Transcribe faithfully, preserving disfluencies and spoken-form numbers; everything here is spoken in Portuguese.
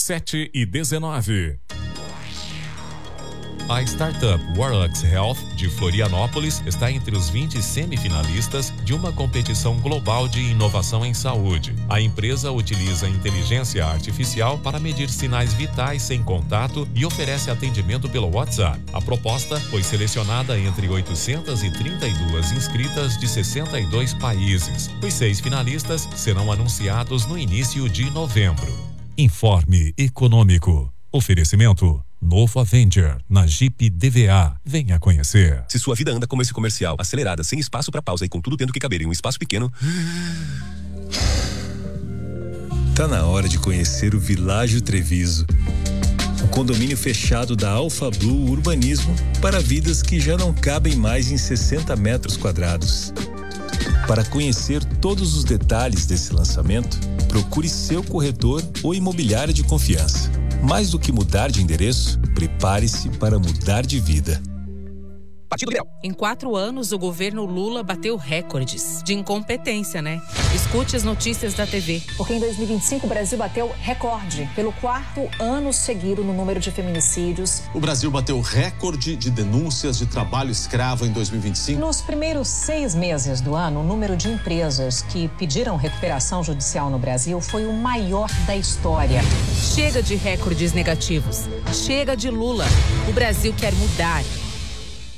sete e dezenove. A startup Warlux Health, de Florianópolis, está entre os vinte semifinalistas de uma competição global de inovação em saúde. A empresa utiliza inteligência artificial para medir sinais vitais sem contato e oferece atendimento pelo WhatsApp. A proposta foi selecionada entre oitocentas e trinta e duas inscritas de sessenta e dois países. Os seis finalistas serão anunciados no início de novembro. Informe Econômico. Oferecimento Novo Avenger, na Jeep D V A. Venha conhecer. Se sua vida anda como esse comercial, acelerada, sem espaço para pausa e com tudo tendo que caber em um espaço pequeno... Tá na hora de conhecer o Világio Treviso. O condomínio fechado da Alfa Blue Urbanismo para vidas que já não cabem mais em sessenta metros quadrados. Para conhecer todos os detalhes desse lançamento, procure seu corretor ou imobiliária de confiança. Mais do que mudar de endereço, prepare-se para mudar de vida. Partido Liberal. Em quatro anos, o governo Lula bateu recordes de incompetência, né? Escute as notícias da T V. Porque em dois mil e vinte e cinco o Brasil bateu recorde pelo quarto ano seguido no número de feminicídios. O Brasil bateu recorde de denúncias de trabalho escravo em dois mil e vinte e cinco. Nos primeiros seis meses do ano, o número de empresas que pediram recuperação judicial no Brasil foi o maior da história. Chega de recordes negativos. Chega de Lula. O Brasil quer mudar.